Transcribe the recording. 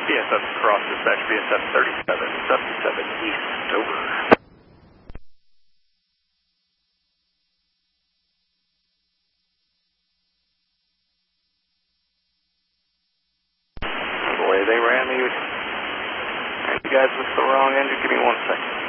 PSS cross dispatch, PSS 3777 East, over. The way they ran me, you guys with the wrong engine, give me 1 second.